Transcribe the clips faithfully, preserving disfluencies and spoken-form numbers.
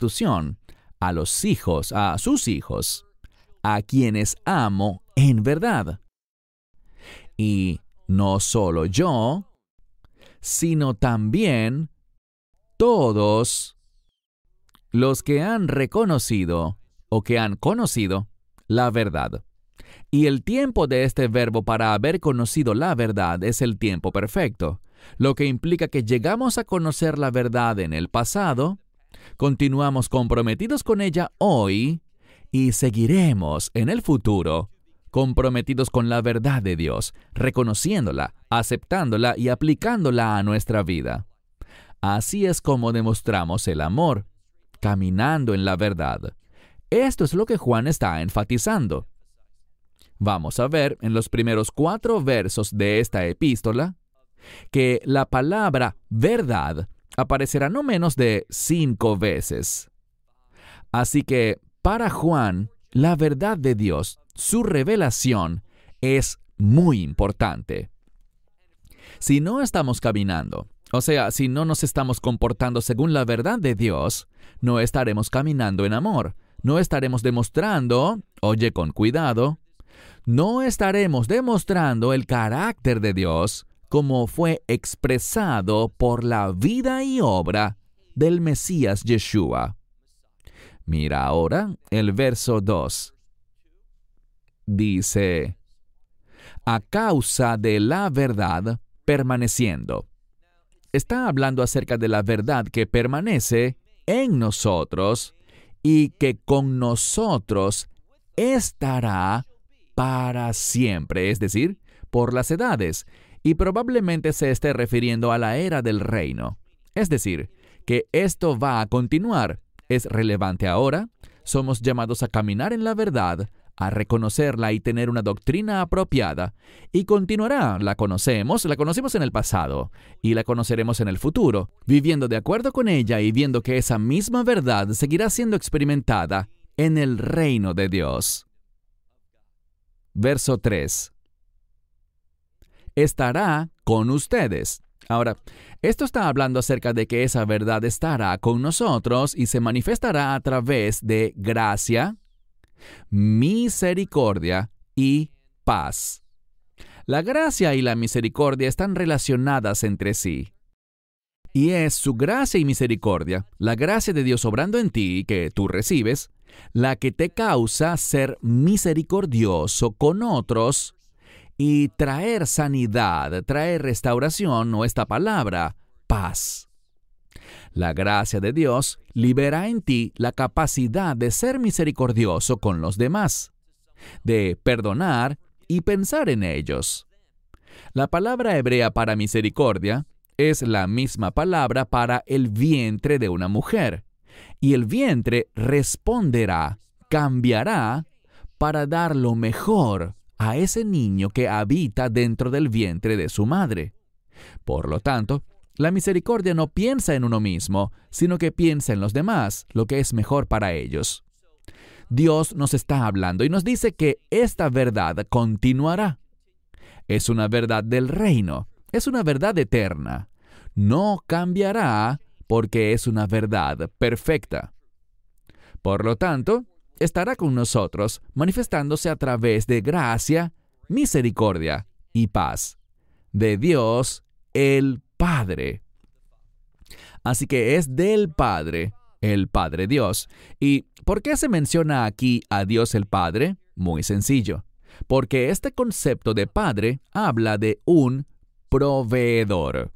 institución a los hijos, a sus hijos, a quienes amo en verdad. Y no solo yo, sino también todos los que han reconocido o que han conocido la verdad. Y el tiempo de este verbo para haber conocido la verdad es el tiempo perfecto, lo que implica que llegamos a conocer la verdad en el pasado, continuamos comprometidos con ella hoy y seguiremos en el futuro comprometidos con la verdad de Dios, reconociéndola, aceptándola y aplicándola a nuestra vida. Así es como demostramos el amor, caminando en la verdad. Esto es lo que Juan está enfatizando. Vamos a ver en los primeros cuatro versos de esta epístola que la palabra verdad aparecerá no menos de cinco veces. Así que para Juan, la verdad de Dios, su revelación, es muy importante. Si no estamos caminando, o sea, si no nos estamos comportando según la verdad de Dios, no estaremos caminando en amor, no estaremos demostrando, oye con cuidado, no estaremos demostrando el carácter de Dios como fue expresado por la vida y obra del Mesías Yeshua. Mira ahora el verso dos. Dice, a causa de la verdad permaneciendo. Está hablando acerca de la verdad que permanece en nosotros y que con nosotros estará para siempre, es decir, por las edades, y probablemente se esté refiriendo a la era del reino. Es decir, que esto va a continuar. Es relevante ahora. Somos llamados a caminar en la verdad, a reconocerla y tener una doctrina apropiada, y continuará. La conocemos, la conocimos en el pasado, y la conoceremos en el futuro, viviendo de acuerdo con ella y viendo que esa misma verdad seguirá siendo experimentada en el reino de Dios. Verso tres. Estará con ustedes. Ahora, esto está hablando acerca de que esa verdad estará con nosotros y se manifestará a través de gracia, misericordia y paz. La gracia y la misericordia están relacionadas entre sí. Y es su gracia y misericordia, la gracia de Dios obrando en ti que tú recibes, la que te causa ser misericordioso con otros y traer sanidad, traer restauración, o esta palabra, paz. La gracia de Dios libera en ti la capacidad de ser misericordioso con los demás, de perdonar y pensar en ellos. La palabra hebrea para misericordia es la misma palabra para el vientre de una mujer, y el vientre responderá, cambiará, para dar lo mejor a ese niño que habita dentro del vientre de su madre. Por lo tanto, la misericordia no piensa en uno mismo, sino que piensa en los demás, lo que es mejor para ellos. Dios nos está hablando y nos dice que esta verdad continuará. Es una verdad del reino, es una verdad eterna. No cambiará porque es una verdad perfecta. Por lo tanto, estará con nosotros, manifestándose a través de gracia, misericordia y paz, de Dios el Padre. Así que es del Padre, el Padre Dios. ¿Y por qué se menciona aquí a Dios el Padre? Muy sencillo. Porque este concepto de Padre habla de un proveedor.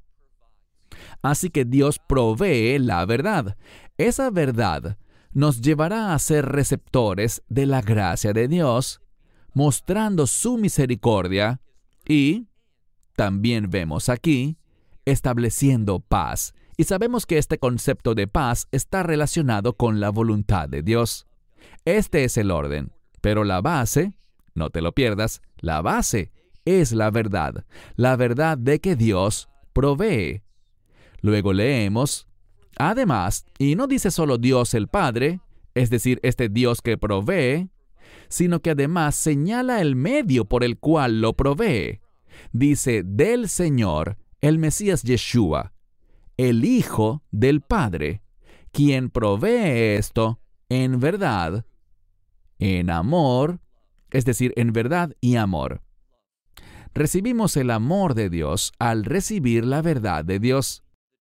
Así que Dios provee la verdad. Esa verdad nos llevará a ser receptores de la gracia de Dios, mostrando su misericordia y, también vemos aquí, estableciendo paz. Y sabemos que este concepto de paz está relacionado con la voluntad de Dios. Este es el orden, pero la base, no te lo pierdas, la base es la verdad, la verdad de que Dios provee. Luego leemos, además, y no dice solo Dios el Padre, es decir, este Dios que provee, sino que además señala el medio por el cual lo provee. Dice, del Señor, el Mesías Yeshua, el Hijo del Padre, quien provee esto en verdad, en amor, es decir, en verdad y amor. Recibimos el amor de Dios al recibir la verdad de Dios.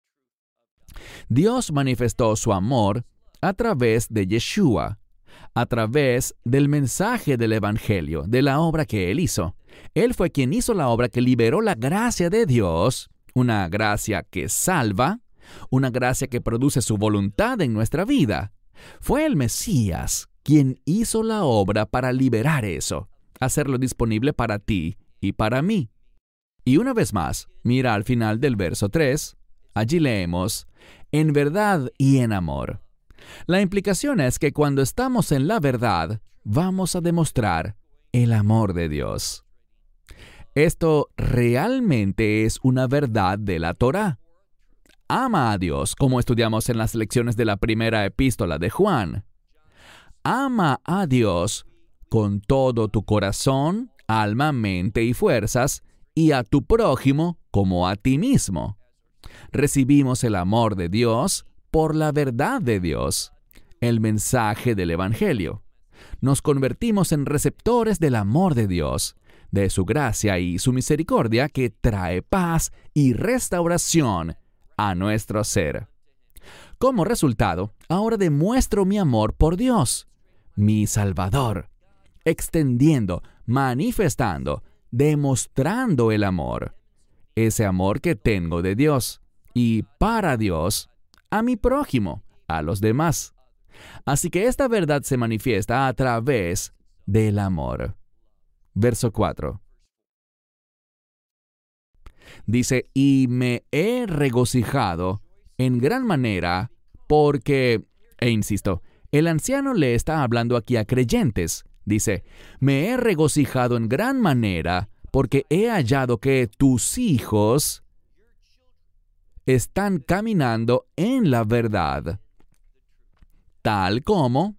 Dios manifestó su amor a través de Yeshua, a través del mensaje del Evangelio, de la obra que Él hizo. Él fue quien hizo la obra que liberó la gracia de Dios, una gracia que salva, una gracia que produce su voluntad en nuestra vida. Fue el Mesías quien hizo la obra para liberar eso, hacerlo disponible para ti y para mí. Y una vez más, mira al final del verso tres, allí leemos, en verdad y en amor. La implicación es que cuando estamos en la verdad, vamos a demostrar el amor de Dios. Esto realmente es una verdad de la Torá. Ama a Dios, como estudiamos en las lecciones de la primera epístola de Juan. Ama a Dios con todo tu corazón, alma, mente y fuerzas, y a tu prójimo como a ti mismo. Recibimos el amor de Dios por la verdad de Dios, el mensaje del Evangelio. Nos convertimos en receptores del amor de Dios, de su gracia y su misericordia que trae paz y restauración a nuestro ser. Como resultado, ahora demuestro mi amor por Dios, mi Salvador, extendiendo, manifestando, demostrando el amor, ese amor que tengo de Dios y para Dios, a mi prójimo, a los demás. Así que esta verdad se manifiesta a través del amor. Verso cuatro. Dice, y me he regocijado en gran manera porque, e insisto, el anciano le está hablando aquí a creyentes. Dice, me he regocijado en gran manera porque he hallado que tus hijos están caminando en la verdad, tal como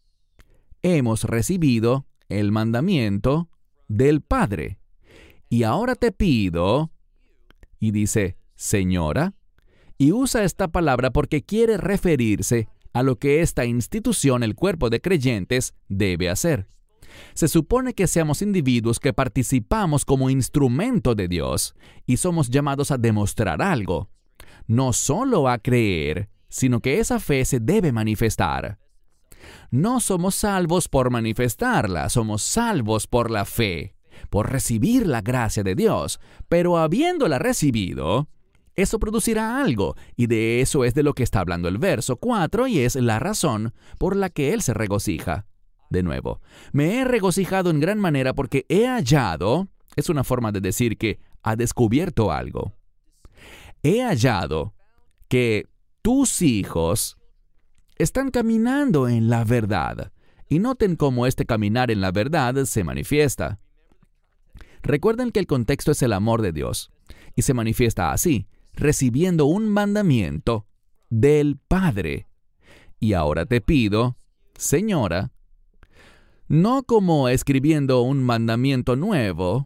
hemos recibido el mandamiento del Padre. Y ahora te pido, y dice, señora, y usa esta palabra porque quiere referirse a lo que esta institución, el cuerpo de creyentes, debe hacer. Se supone que seamos individuos que participamos como instrumento de Dios y somos llamados a demostrar algo. No solo a creer, sino que esa fe se debe manifestar. No somos salvos por manifestarla, somos salvos por la fe, por recibir la gracia de Dios, pero habiéndola recibido, eso producirá algo, y de eso es de lo que está hablando el verso cuatro, y es la razón por la que Él se regocija. De nuevo, me he regocijado en gran manera porque he hallado, es una forma de decir que ha descubierto algo. He hallado que tus hijos están caminando en la verdad, y noten cómo este caminar en la verdad se manifiesta. Recuerden que el contexto es el amor de Dios, y se manifiesta así, recibiendo un mandamiento del Padre. Y ahora te pido, señora, no como escribiendo un mandamiento nuevo,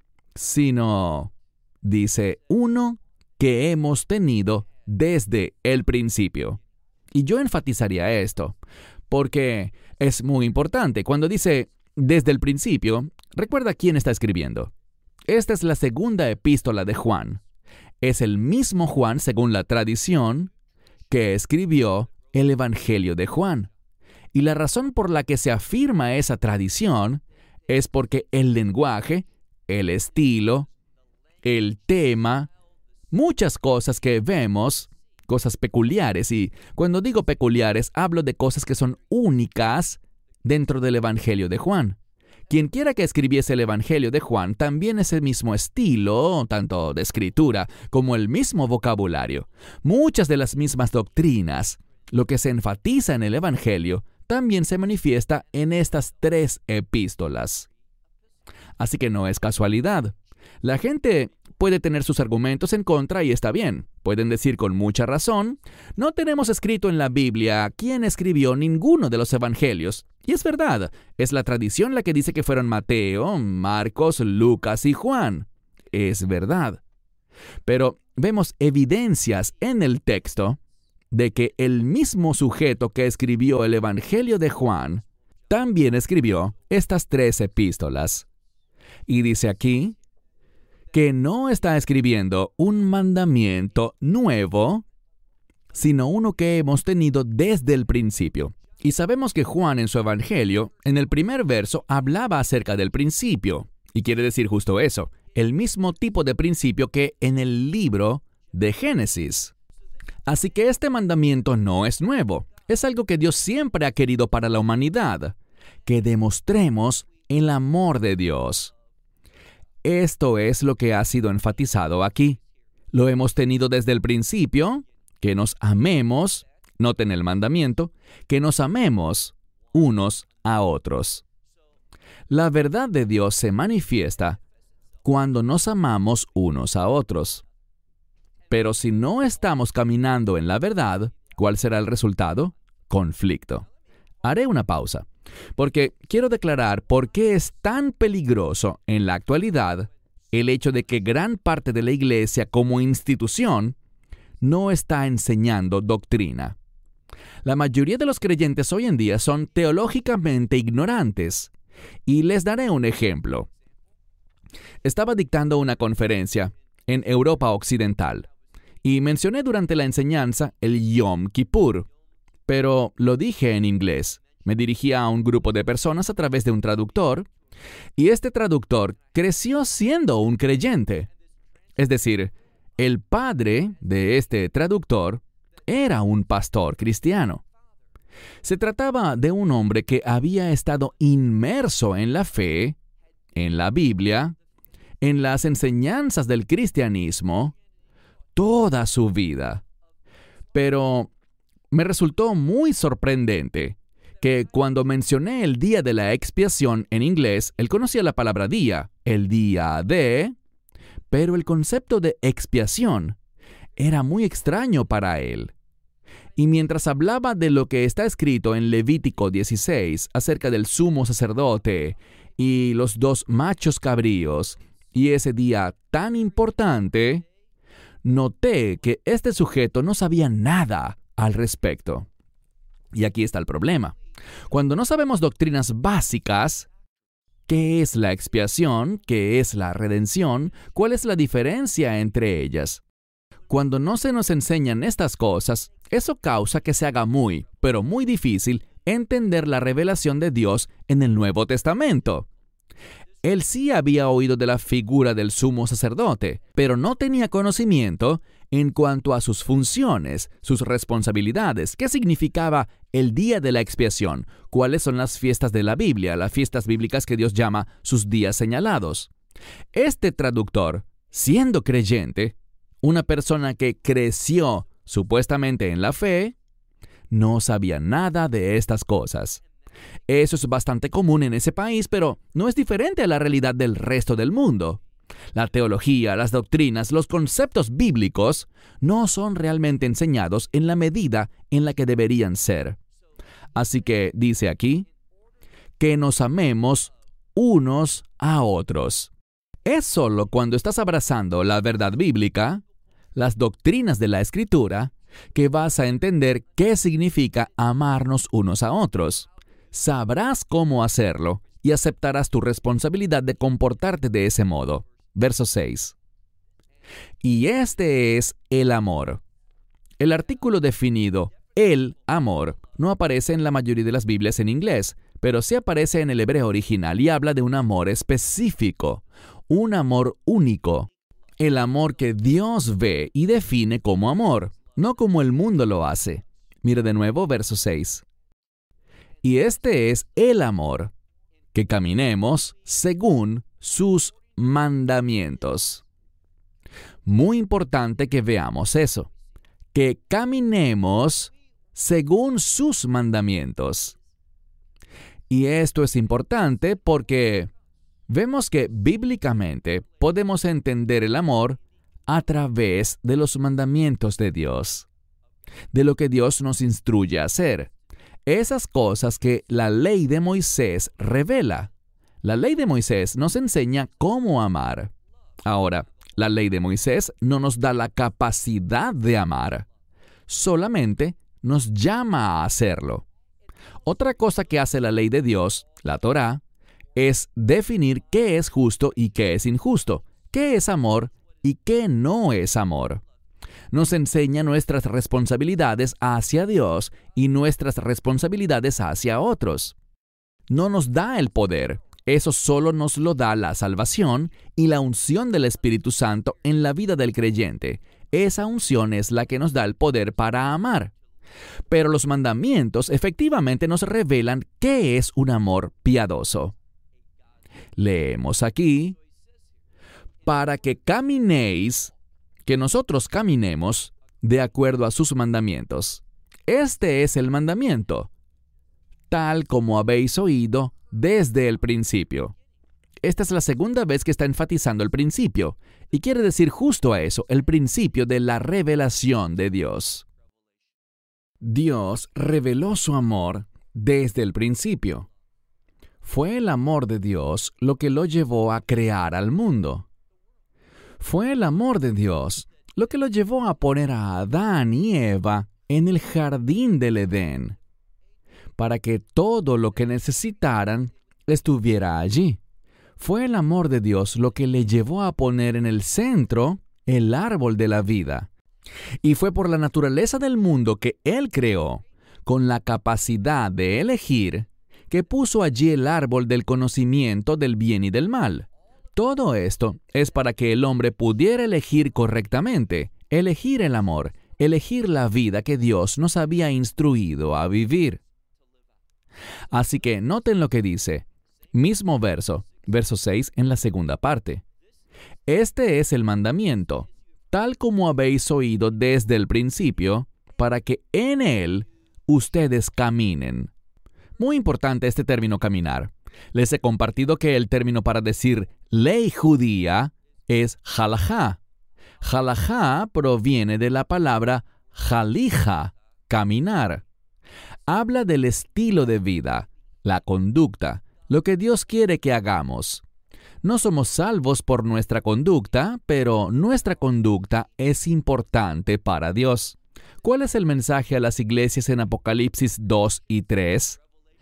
sino, dice, uno que hemos tenido desde el principio. Y yo enfatizaría esto, porque es muy importante. Cuando dice desde el principio, recuerda quién está escribiendo. Esta es la segunda epístola de Juan. Es el mismo Juan, según la tradición, que escribió el Evangelio de Juan. Y la razón por la que se afirma esa tradición es porque el lenguaje, el estilo, el tema, muchas cosas que vemos, cosas peculiares, y cuando digo peculiares, hablo de cosas que son únicas dentro del Evangelio de Juan. Quien quiera que escribiese el Evangelio de Juan, también ese mismo estilo, tanto de escritura como el mismo vocabulario. Muchas de las mismas doctrinas, lo que se enfatiza en el Evangelio, también se manifiesta en estas tres epístolas. Así que no es casualidad. La gente puede tener sus argumentos en contra y está bien. Pueden decir con mucha razón, no tenemos escrito en la Biblia quién escribió ninguno de los evangelios. Y es verdad, es la tradición la que dice que fueron Mateo, Marcos, Lucas y Juan. Es verdad. Pero vemos evidencias en el texto de que el mismo sujeto que escribió el Evangelio de Juan también escribió estas tres epístolas. Y dice aquí que no está escribiendo un mandamiento nuevo, sino uno que hemos tenido desde el principio. Y sabemos que Juan en su Evangelio, en el primer verso, hablaba acerca del principio. Y quiere decir justo eso, el mismo tipo de principio que en el libro de Génesis. Así que este mandamiento no es nuevo. Es algo que Dios siempre ha querido para la humanidad, que demostremos el amor de Dios. Esto es lo que ha sido enfatizado aquí. Lo hemos tenido desde el principio, que nos amemos, noten el mandamiento, que nos amemos unos a otros. La verdad de Dios se manifiesta cuando nos amamos unos a otros. Pero si no estamos caminando en la verdad, ¿cuál será el resultado? Conflicto. Haré una pausa, porque quiero declarar por qué es tan peligroso en la actualidad el hecho de que gran parte de la iglesia como institución no está enseñando doctrina. La mayoría de los creyentes hoy en día son teológicamente ignorantes, y les daré un ejemplo. Estaba dictando una conferencia en Europa Occidental, y mencioné durante la enseñanza el Yom Kippur, pero lo dije en inglés. Me dirigía a un grupo de personas a través de un traductor, y este traductor creció siendo un creyente. Es decir, el padre de este traductor era un pastor cristiano. Se trataba de un hombre que había estado inmerso en la fe, en la Biblia, en las enseñanzas del cristianismo, toda su vida. Pero me resultó muy sorprendente que cuando mencioné el día de la expiación en inglés, él conocía la palabra día, el día de, pero el concepto de expiación era muy extraño para él. Y mientras hablaba de lo que está escrito en Levítico dieciséis acerca del sumo sacerdote y los dos machos cabríos y ese día tan importante, noté que este sujeto no sabía nada al respecto. Y aquí está el problema. Cuando no sabemos doctrinas básicas, ¿qué es la expiación? ¿Qué es la redención? ¿Cuál es la diferencia entre ellas? Cuando no se nos enseñan estas cosas, eso causa que se haga muy, pero muy difícil entender la revelación de Dios en el Nuevo Testamento. Él sí había oído de la figura del sumo sacerdote, pero no tenía conocimiento en cuanto a sus funciones, sus responsabilidades, qué significaba el día de la expiación, cuáles son las fiestas de la Biblia, las fiestas bíblicas que Dios llama sus días señalados. Este traductor, siendo creyente, una persona que creció supuestamente en la fe, no sabía nada de estas cosas. Eso es bastante común en ese país, pero no es diferente a la realidad del resto del mundo. La teología, las doctrinas, los conceptos bíblicos no son realmente enseñados en la medida en la que deberían ser. Así que dice aquí, que nos amemos unos a otros. Es solo cuando estás abrazando la verdad bíblica, las doctrinas de la Escritura, que vas a entender qué significa amarnos unos a otros. Sabrás cómo hacerlo y aceptarás tu responsabilidad de comportarte de ese modo. Verso seis. Y este es el amor. El artículo definido, el amor, no aparece en la mayoría de las Biblias en inglés, pero sí aparece en el hebreo original y habla de un amor específico, un amor único. El amor que Dios ve y define como amor, no como el mundo lo hace. Mire de nuevo verso seis. Y este es el amor, que caminemos según sus mandamientos. Muy importante que veamos eso, que caminemos según sus mandamientos. Y esto es importante porque vemos que bíblicamente podemos entender el amor a través de los mandamientos de Dios, de lo que Dios nos instruye a hacer. Esas cosas que la ley de Moisés revela. La ley de Moisés nos enseña cómo amar. Ahora, la ley de Moisés no nos da la capacidad de amar. solamente nos llama a hacerlo. Otra cosa que hace la ley de Dios, la Torá, es definir qué es justo y qué es injusto, qué es amor y qué no es amor. Nos enseña nuestras responsabilidades hacia Dios y nuestras responsabilidades hacia otros. No nos da el poder, eso solo nos lo da la salvación y la unción del Espíritu Santo en la vida del creyente. Esa unción es la que nos da el poder para amar. Pero los mandamientos efectivamente nos revelan qué es un amor piadoso. Leemos aquí, para que caminéis, que nosotros caminemos de acuerdo a sus mandamientos. Este es el mandamiento, tal como habéis oído desde el principio. Esta es la segunda vez que está enfatizando el principio, y quiere decir justo a eso, el principio de la revelación de Dios. Dios reveló su amor desde el principio. Fue el amor de Dios lo que lo llevó a crear al mundo. Fue el amor de Dios lo que lo llevó a poner a Adán y Eva en el jardín del Edén, para que todo lo que necesitaran estuviera allí. Fue el amor de Dios lo que le llevó a poner en el centro el árbol de la vida. Y fue por la naturaleza del mundo que Él creó, con la capacidad de elegir, que puso allí el árbol del conocimiento del bien y del mal. Todo esto es para que el hombre pudiera elegir correctamente, elegir el amor, elegir la vida que Dios nos había instruido a vivir. Así que noten lo que dice, mismo verso, verso seis en la segunda parte. Este es el mandamiento, tal como habéis oído desde el principio, para que en él ustedes caminen. Muy importante este término caminar. Les he compartido que el término para decir ley judía es halajá. Halajá proviene de la palabra halija, caminar. Habla del estilo de vida, la conducta, lo que Dios quiere que hagamos. No somos salvos por nuestra conducta, pero nuestra conducta es importante para Dios. ¿Cuál es el mensaje a las iglesias en Apocalipsis dos y tres?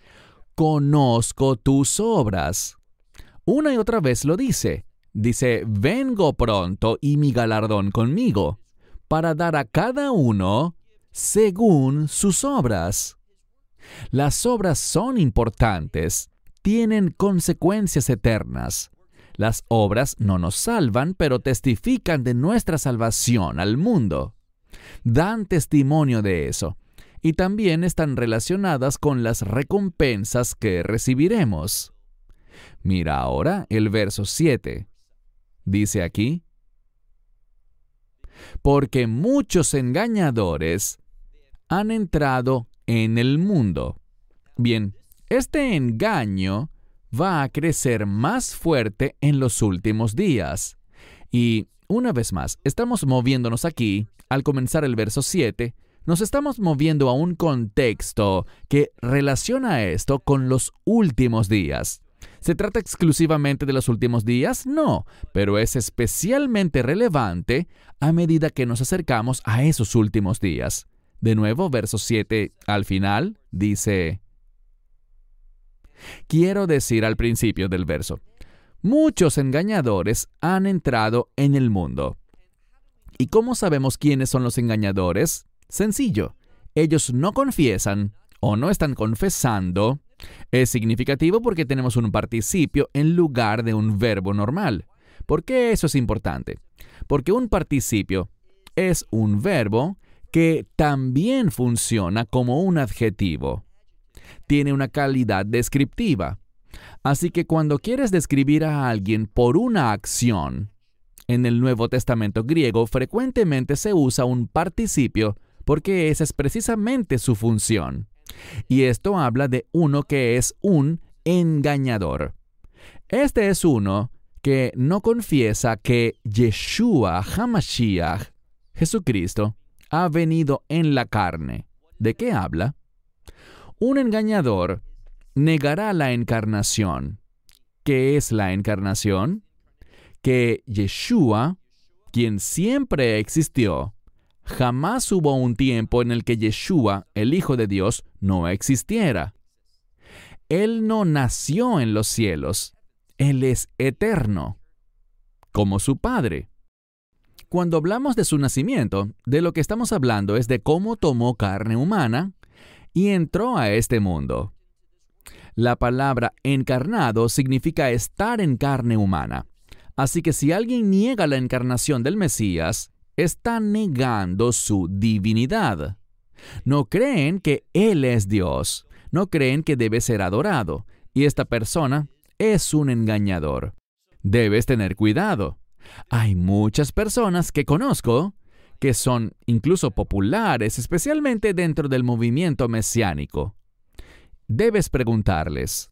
Conozco tus obras. Una y otra vez lo dice. Dice, vengo pronto y mi galardón conmigo, para dar a cada uno según sus obras. Las obras son importantes, tienen consecuencias eternas. Las obras no nos salvan, pero testifican de nuestra salvación al mundo. Dan testimonio de eso. Y también están relacionadas con las recompensas que recibiremos. Mira ahora el verso siete. Dice aquí, porque muchos engañadores han entrado en el mundo. Bien, este engaño va a crecer más fuerte en los últimos días. Y, una vez más, estamos moviéndonos aquí, al comenzar el verso siete, nos estamos moviendo a un contexto que relaciona esto con los últimos días. ¿Se trata exclusivamente de los últimos días? No, pero es especialmente relevante a medida que nos acercamos a esos últimos días. De nuevo, verso siete al final, dice... Quiero decir al principio del verso, muchos engañadores han entrado en el mundo. ¿Y cómo sabemos quiénes son los engañadores? Sencillo, ellos no confiesan o no están confesando. Es significativo porque tenemos un participio en lugar de un verbo normal. ¿Por qué eso es importante? Porque un participio es un verbo que también funciona como un adjetivo. Tiene una calidad descriptiva. Así que cuando quieres describir a alguien por una acción, en el Nuevo Testamento griego frecuentemente se usa un participio porque esa es precisamente su función. Y esto habla de uno que es un engañador. Este es uno que no confiesa que Yeshua HaMashiach, Jesucristo, ha venido en la carne. ¿De qué habla? Un engañador negará la encarnación. ¿Qué es la encarnación? Que Yeshua, quien siempre existió, jamás hubo un tiempo en el que Yeshua, el Hijo de Dios, no existiera. Él no nació en los cielos. Él es eterno, como su Padre. Cuando hablamos de su nacimiento, de lo que estamos hablando es de cómo tomó carne humana y entró a este mundo. La palabra encarnado significa estar en carne humana. Así que si alguien niega la encarnación del Mesías, está negando su divinidad. No creen que Él es Dios. No creen que debe ser adorado. Y esta persona es un engañador. Debes tener cuidado. Hay muchas personas que conozco que son incluso populares, especialmente dentro del movimiento mesiánico. Debes preguntarles,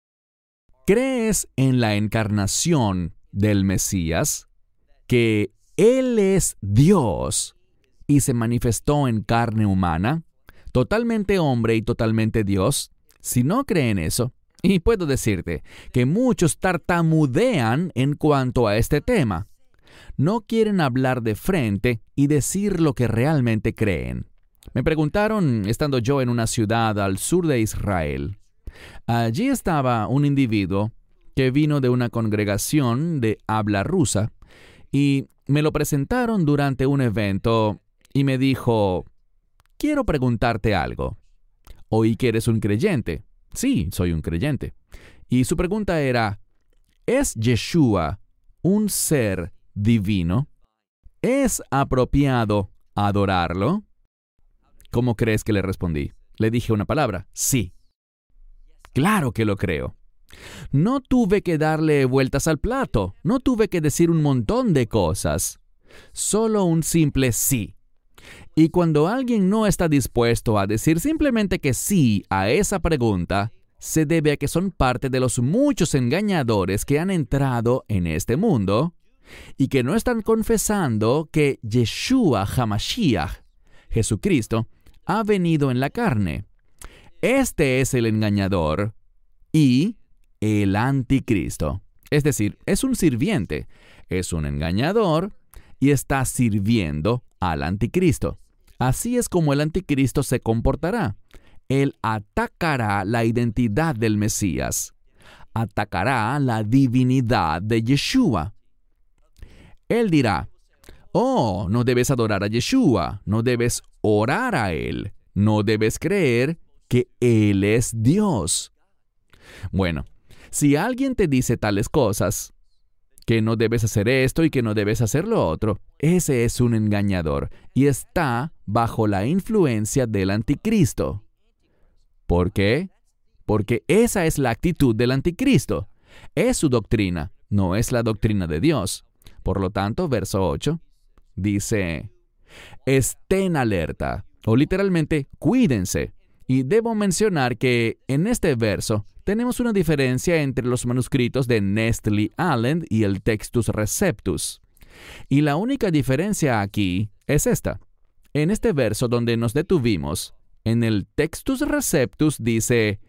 ¿crees en la encarnación del Mesías? ¿Que Él es Dios y se manifestó en carne humana, totalmente hombre y totalmente Dios? Si no creen eso, y puedo decirte que muchos tartamudean en cuanto a este tema, no quieren hablar de frente y decir lo que realmente creen. Me preguntaron, estando yo en una ciudad al sur de Israel, allí estaba un individuo que vino de una congregación de habla rusa y me lo presentaron durante un evento y me dijo, quiero preguntarte algo. Oí que eres un creyente. Sí, soy un creyente. Y su pregunta era, ¿es Yeshua un ser divino? ¿Es apropiado adorarlo? ¿Cómo crees que le respondí? Le dije una palabra, sí. Claro que lo creo. No tuve que darle vueltas al plato, no tuve que decir un montón de cosas. Solo un simple sí. Y cuando alguien no está dispuesto a decir simplemente que sí a esa pregunta, se debe a que son parte de los muchos engañadores que han entrado en este mundo y que no están confesando que Yeshua HaMashiach, Jesucristo, ha venido en la carne. Este es el engañador y el anticristo. Es decir, es un sirviente, es un engañador y está sirviendo al anticristo. Así es como el anticristo se comportará. Él atacará la identidad del Mesías. Atacará la divinidad de Yeshua. Él dirá, oh, no debes adorar a Yeshua, no debes orar a Él, no debes creer que Él es Dios. Bueno, si alguien te dice tales cosas, que no debes hacer esto y que no debes hacer lo otro, ese es un engañador y está bajo la influencia del anticristo. ¿Por qué? Porque esa es la actitud del anticristo. Es su doctrina, no es la doctrina de Dios. Por lo tanto, verso ocho dice, estén alerta, o literalmente, cuídense. Y debo mencionar que en este verso tenemos una diferencia entre los manuscritos de Nestle Aland y el Textus Receptus. Y la única diferencia aquí es esta. En este verso donde nos detuvimos, en el Textus Receptus dice,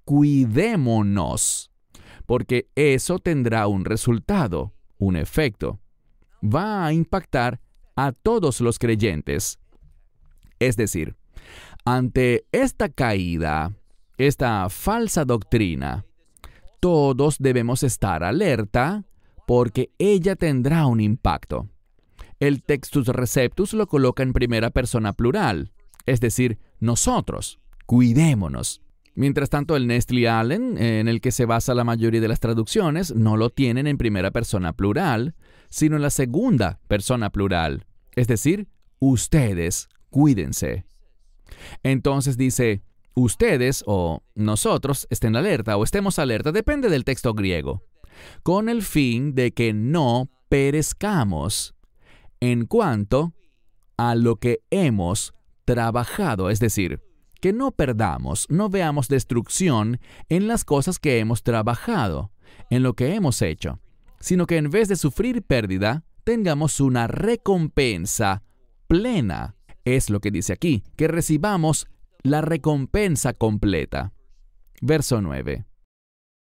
cuidémonos, porque eso tendrá un resultado, un efecto. Va a impactar a todos los creyentes. Es decir, ante esta caída, esta falsa doctrina, todos debemos estar alerta porque ella tendrá un impacto. El Textus Receptus lo coloca en primera persona plural, es decir, nosotros, cuidémonos. Mientras tanto, el Nestle Aland, en el que se basa la mayoría de las traducciones, no lo tienen en primera persona plural, sino en la segunda persona plural, es decir, ustedes, cuídense. Entonces dice, ustedes o nosotros estén alerta o estemos alerta, depende del texto griego, con el fin de que no perezcamos en cuanto a lo que hemos trabajado, es decir, que no perdamos, no veamos destrucción en las cosas que hemos trabajado, en lo que hemos hecho, sino que en vez de sufrir pérdida, tengamos una recompensa plena. Es lo que dice aquí, que recibamos la recompensa completa. Verso nueve.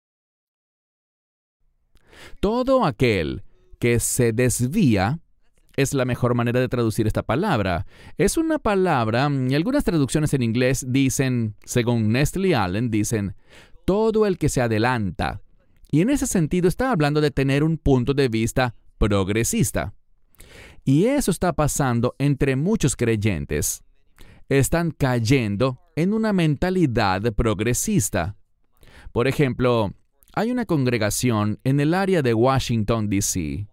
Todo aquel que se desvía es la mejor manera de traducir esta palabra. Es una palabra, y algunas traducciones en inglés dicen, según Nestle Allen, dicen, todo el que se adelanta. Y en ese sentido está hablando de tener un punto de vista progresista. Y eso está pasando entre muchos creyentes. Están cayendo en una mentalidad progresista. Por ejemplo, hay una congregación en el área de Washington, D C,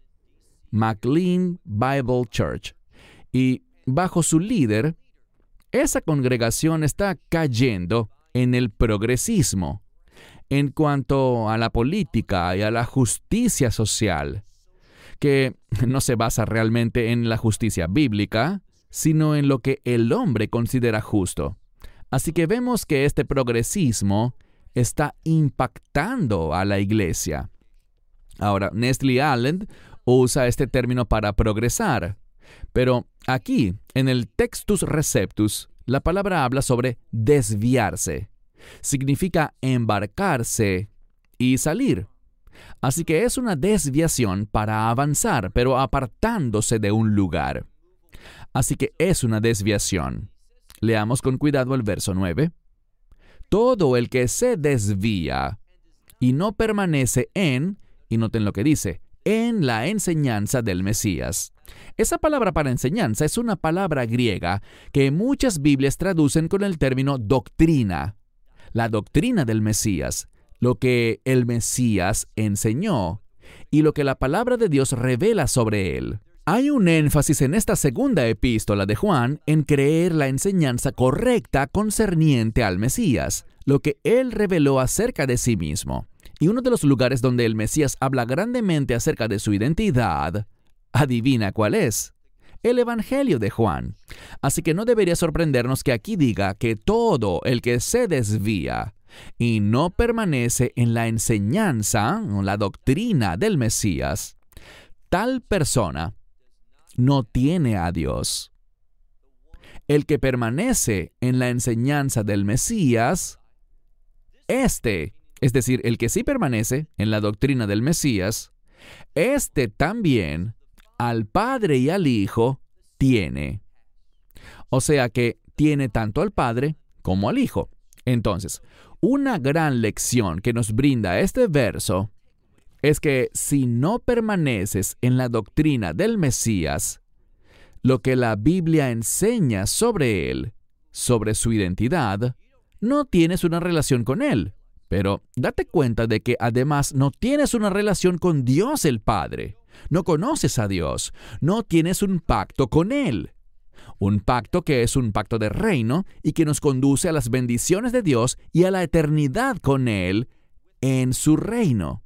McLean Bible Church, y bajo su líder, esa congregación está cayendo en el progresismo en cuanto a la política y a la justicia social, que no se basa realmente en la justicia bíblica, sino en lo que el hombre considera justo. Así que vemos que este progresismo está impactando a la iglesia. Ahora, Nestle Allen usa este término para progresar, pero aquí, en el Textus Receptus, la palabra habla sobre desviarse. Significa embarcarse y salir. Así que es una desviación para avanzar, pero apartándose de un lugar. Así que es una desviación. Leamos con cuidado el verso nueve. Todo el que se desvía y no permanece en, y noten lo que dice, en la enseñanza del Mesías. Esa palabra para enseñanza es una palabra griega que muchas Biblias traducen con el término doctrina. La doctrina del Mesías, lo que el Mesías enseñó y lo que la palabra de Dios revela sobre él. Hay un énfasis en esta segunda epístola de Juan en creer la enseñanza correcta concerniente al Mesías, lo que él reveló acerca de sí mismo. Y uno de los lugares donde el Mesías habla grandemente acerca de su identidad, adivina cuál es. El Evangelio de Juan. Así que no debería sorprendernos que aquí diga que todo el que se desvía y no permanece en la enseñanza o la doctrina del Mesías, tal persona no tiene a Dios. El que permanece en la enseñanza del Mesías, este, es decir, el que sí permanece en la doctrina del Mesías, este también al Padre y al Hijo tiene. O sea que tiene tanto al Padre como al Hijo. Entonces, una gran lección que nos brinda este verso es que si no permaneces en la doctrina del Mesías, lo que la Biblia enseña sobre él, sobre su identidad, no tienes una relación con él. Pero date cuenta de que además no tienes una relación con Dios el Padre. No conoces a Dios. No tienes un pacto con Él. Un pacto que es un pacto de reino y que nos conduce a las bendiciones de Dios y a la eternidad con Él en su reino.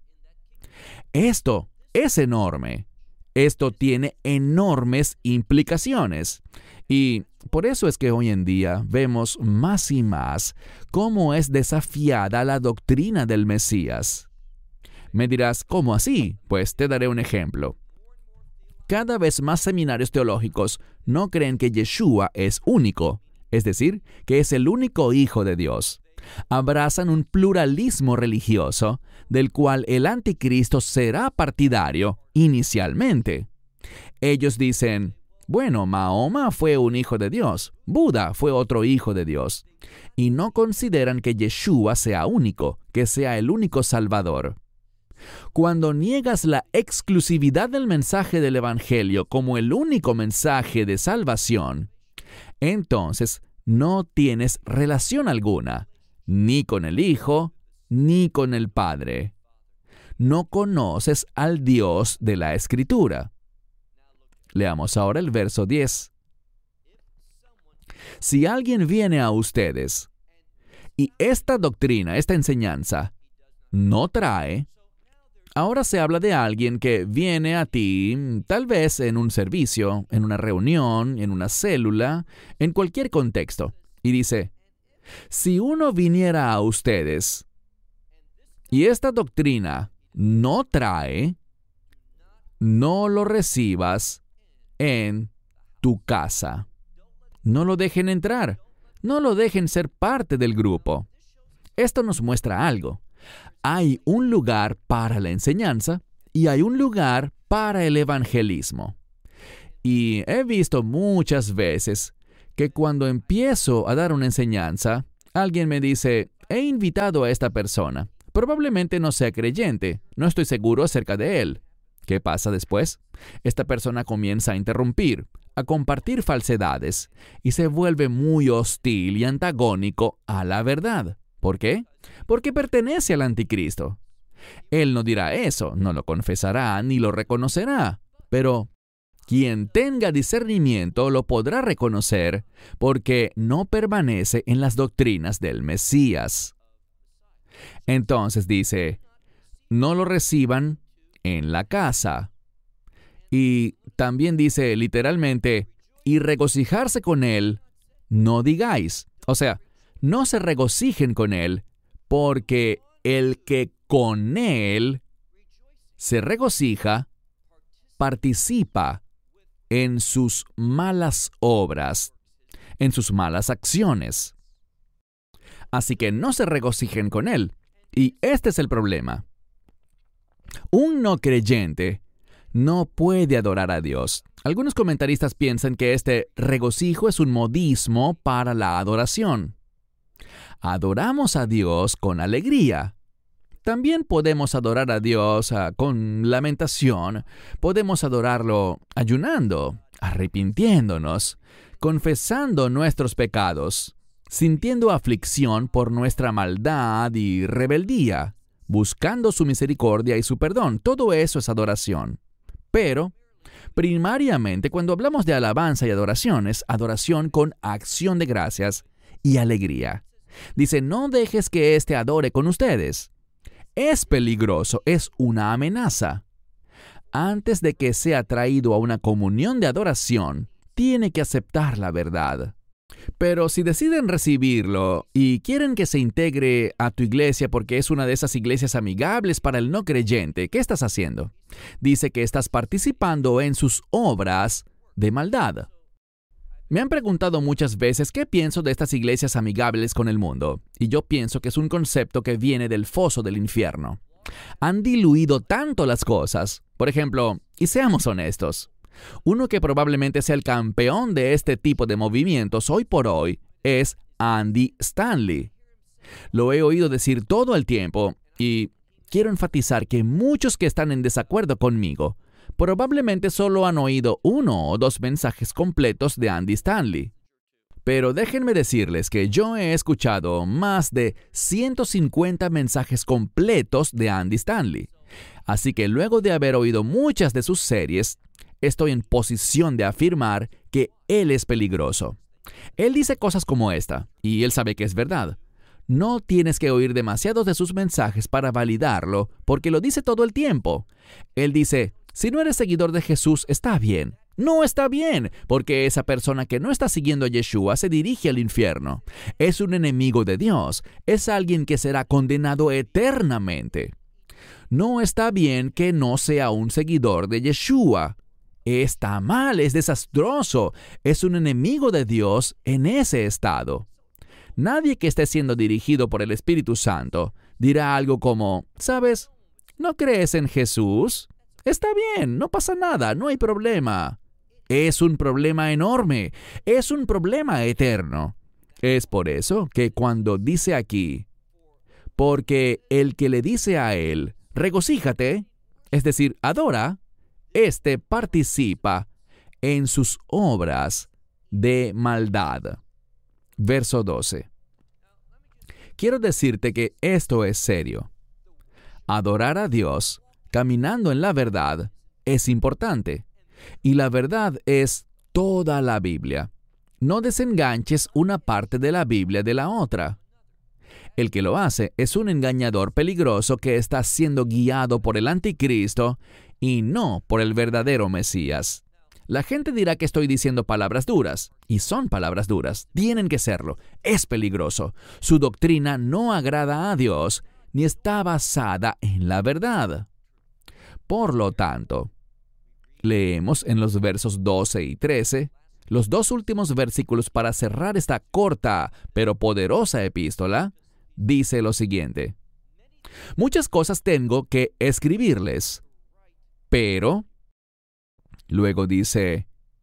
Esto es enorme. Esto tiene enormes implicaciones. Y por eso es que hoy en día vemos más y más cómo es desafiada la doctrina del Mesías. Me dirás, ¿cómo así? Pues te daré un ejemplo. Cada vez más seminarios teológicos no creen que Yeshua es único, es decir, que es el único Hijo de Dios. Abrazan un pluralismo religioso del cual el anticristo será partidario inicialmente. Ellos dicen, bueno, Mahoma fue un hijo de Dios, Buda fue otro hijo de Dios, y no consideran que Yeshua sea único, que sea el único Salvador. Cuando niegas la exclusividad del mensaje del Evangelio como el único mensaje de salvación, entonces no tienes relación alguna, ni con el Hijo, ni con el Padre. No conoces al Dios de la Escritura. Leamos ahora el verso diez. Si alguien viene a ustedes y esta doctrina, esta enseñanza, no trae, ahora se habla de alguien que viene a ti, tal vez en un servicio, en una reunión, en una célula, en cualquier contexto, y dice, si uno viniera a ustedes y esta doctrina no trae, no lo recibas en tu casa. No lo dejen entrar, no lo dejen ser parte del grupo. Esto nos muestra algo. Hay un lugar para la enseñanza y hay un lugar para el evangelismo. Y he visto muchas veces que cuando empiezo a dar una enseñanza, alguien me dice, he invitado a esta persona. Probablemente no sea creyente, no estoy seguro acerca de él. ¿Qué pasa después? Esta persona comienza a interrumpir, a compartir falsedades y se vuelve muy hostil y antagónico a la verdad. ¿Por qué? Porque pertenece al anticristo. Él no dirá eso, no lo confesará ni lo reconocerá, pero quien tenga discernimiento lo podrá reconocer porque no permanece en las doctrinas del Mesías. Entonces dice, no lo reciban en la casa. Y también dice literalmente, y regocijarse con él, no digáis. O sea, no se regocijen con él, porque el que con él se regocija, participa en sus malas obras, en sus malas acciones. Así que no se regocijen con él. Y este es el problema. Un no creyente no puede adorar a Dios. Algunos comentaristas piensan que este regocijo es un modismo para la adoración. Adoramos a Dios con alegría. También podemos adorar a Dios uh, con lamentación. Podemos adorarlo ayunando, arrepintiéndonos, confesando nuestros pecados, sintiendo aflicción por nuestra maldad y rebeldía, buscando su misericordia y su perdón. Todo eso es adoración. Pero, primariamente, cuando hablamos de alabanza y adoración, es adoración con acción de gracias y alegría. Dice, no dejes que éste adore con ustedes. Es peligroso, es una amenaza. Antes de que sea traído a una comunión de adoración, tiene que aceptar la verdad. Pero si deciden recibirlo y quieren que se integre a tu iglesia porque es una de esas iglesias amigables para el no creyente, ¿qué estás haciendo? Dice que estás participando en sus obras de maldad. Me han preguntado muchas veces qué pienso de estas iglesias amigables con el mundo, y yo pienso que es un concepto que viene del foso del infierno. Han diluido tanto las cosas. Por ejemplo, y seamos honestos, uno que probablemente sea el campeón de este tipo de movimientos hoy por hoy es Andy Stanley. Lo he oído decir todo el tiempo y quiero enfatizar que muchos que están en desacuerdo conmigo probablemente solo han oído uno o dos mensajes completos de Andy Stanley. Pero déjenme decirles que yo he escuchado más de ciento cincuenta mensajes completos de Andy Stanley. Así que luego de haber oído muchas de sus series, estoy en posición de afirmar que él es peligroso. Él dice cosas como esta, y él sabe que es verdad. No tienes que oír demasiados de sus mensajes para validarlo, porque lo dice todo el tiempo. Él dice, si no eres seguidor de Jesús, está bien. No está bien, porque esa persona que no está siguiendo a Yeshua se dirige al infierno. Es un enemigo de Dios. Es alguien que será condenado eternamente. No está bien que no sea un seguidor de Yeshua. Está mal, es desastroso. Es un enemigo de Dios en ese estado. Nadie que esté siendo dirigido por el Espíritu Santo dirá algo como, ¿sabes? ¿No crees en Jesús? Está bien, no pasa nada, no hay problema. Es un problema enorme, es un problema eterno. Es por eso que cuando dice aquí, porque el que le dice a él, regocíjate, es decir, adora, éste participa en sus obras de maldad. Verso doce. Quiero decirte que esto es serio. Adorar a Dios, caminando en la verdad, es importante. Y la verdad es toda la Biblia. No desenganches una parte de la Biblia de la otra. El que lo hace es un engañador peligroso que está siendo guiado por el anticristo y no por el verdadero Mesías. La gente dirá que estoy diciendo palabras duras, y son palabras duras, tienen que serlo, es peligroso. Su doctrina no agrada a Dios, ni está basada en la verdad. Por lo tanto, leemos en los versos doce y trece, los dos últimos versículos para cerrar esta corta pero poderosa epístola, dice lo siguiente. Muchas cosas tengo que escribirles, pero... Luego dice,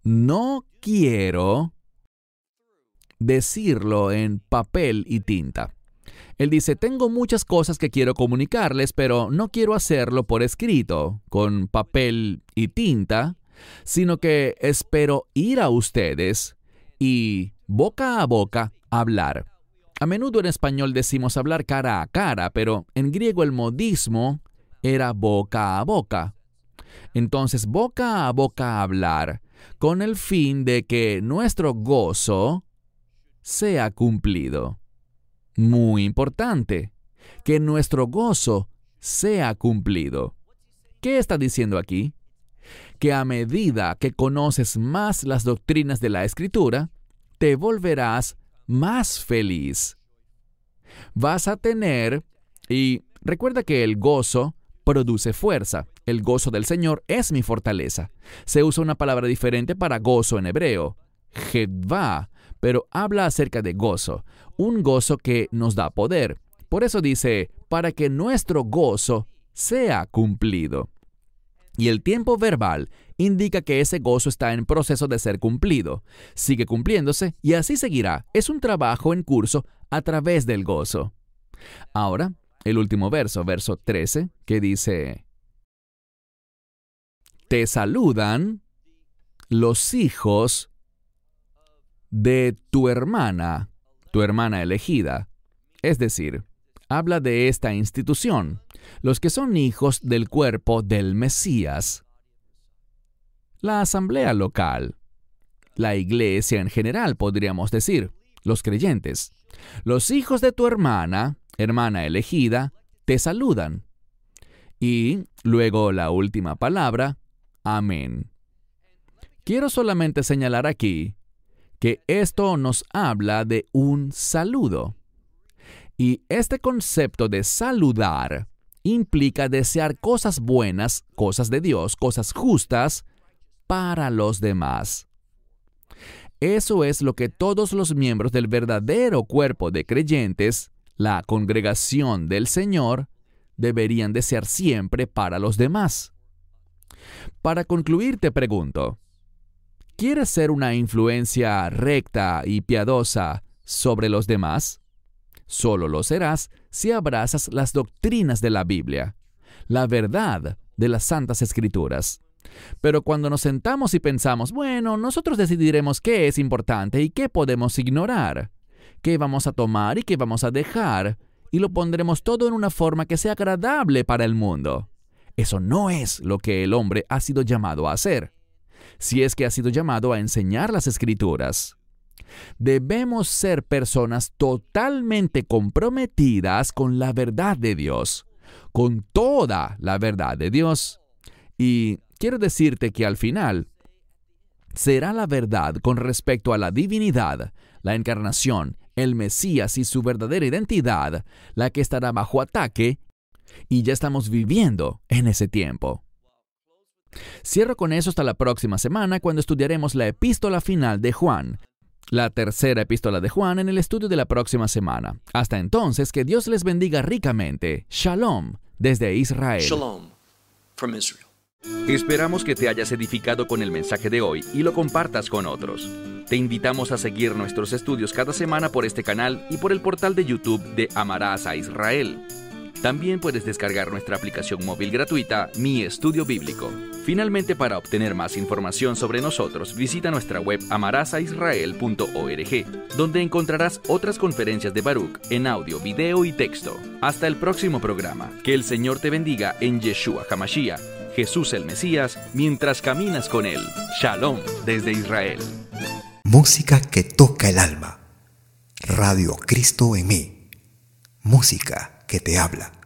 no quiero decirlo en papel y tinta. Él dice, tengo muchas cosas que quiero comunicarles, pero no quiero hacerlo por escrito, con papel y tinta, sino que espero ir a ustedes y boca a boca hablar. A menudo en español decimos hablar cara a cara, pero en griego el modismo era boca a boca. Entonces, boca a boca hablar, con el fin de que nuestro gozo sea cumplido. Muy importante, que nuestro gozo sea cumplido. ¿Qué está diciendo aquí? Que a medida que conoces más las doctrinas de la Escritura, te volverás más feliz. Vas a tener, y recuerda que el gozo produce fuerza. El gozo del Señor es mi fortaleza. Se usa una palabra diferente para gozo en hebreo, jedvá, pero habla acerca de gozo, un gozo que nos da poder. Por eso dice, para que nuestro gozo sea cumplido. Y el tiempo verbal indica que ese gozo está en proceso de ser cumplido. Sigue cumpliéndose y así seguirá. Es un trabajo en curso a través del gozo. Ahora, el último verso, verso trece, que dice, te saludan los hijos de tu hermana, tu hermana elegida. Es decir, habla de esta institución, los que son hijos del cuerpo del Mesías. La asamblea local, la iglesia en general, podríamos decir, los creyentes. Los hijos de tu hermana, hermana elegida, te saludan. Y luego la última palabra, amén. Quiero solamente señalar aquí que esto nos habla de un saludo. Y este concepto de saludar implica desear cosas buenas, cosas de Dios, cosas justas para los demás. Eso es lo que todos los miembros del verdadero cuerpo de creyentes, la congregación del Señor, deberían desear siempre para los demás. Para concluir, te pregunto, ¿quieres ser una influencia recta y piadosa sobre los demás? Solo lo serás si abrazas las doctrinas de la Biblia, la verdad de las Santas Escrituras. Pero cuando nos sentamos y pensamos, bueno, nosotros decidiremos qué es importante y qué podemos ignorar, qué vamos a tomar y qué vamos a dejar, y lo pondremos todo en una forma que sea agradable para el mundo. Eso no es lo que el hombre ha sido llamado a hacer. Si es que ha sido llamado a enseñar las Escrituras. Debemos ser personas totalmente comprometidas con la verdad de Dios, con toda la verdad de Dios. Y quiero decirte que al final será la verdad con respecto a la divinidad, la encarnación, el Mesías y su verdadera identidad, la que estará bajo ataque, y ya estamos viviendo en ese tiempo. Cierro con eso hasta la próxima semana, cuando estudiaremos la epístola final de Juan, la tercera epístola de Juan, en el estudio de la próxima semana. Hasta entonces, que Dios les bendiga ricamente. Shalom, desde Israel. Shalom from Israel. Esperamos que te hayas edificado con el mensaje de hoy y lo compartas con otros. Te invitamos a seguir nuestros estudios cada semana por este canal y por el portal de YouTube de Amarás a Israel. También puedes descargar nuestra aplicación móvil gratuita, Mi Estudio Bíblico. Finalmente, para obtener más información sobre nosotros, visita nuestra web amarás a israel punto org, donde encontrarás otras conferencias de Baruch en audio, video y texto. Hasta el próximo programa. Que el Señor te bendiga en Yeshua HaMashiach, Jesús el Mesías, mientras caminas con Él. Shalom desde Israel. Música que toca el alma. Radio Cristo en mí. Música que te habla.